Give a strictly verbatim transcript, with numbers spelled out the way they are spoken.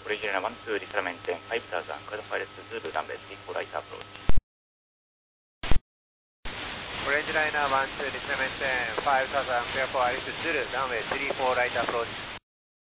Orange Liner one two, Lisa maintain five thousand, clear for pilot Zulu, runway three four right approach. Orange Liner one two, Lisa maintain five thousand, clear for pilot Zulu, runway three four right approach.